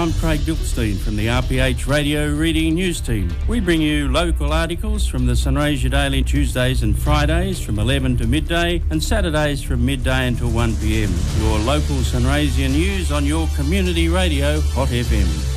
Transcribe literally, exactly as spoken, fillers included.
I'm Craig Dilkstein from the R P H Radio Reading News Team. We bring you local articles from the Sunraysia Daily Tuesdays and Fridays from eleven to midday and Saturdays from midday until one p m. Your local Sunraysia news on your community radio, Hot F M.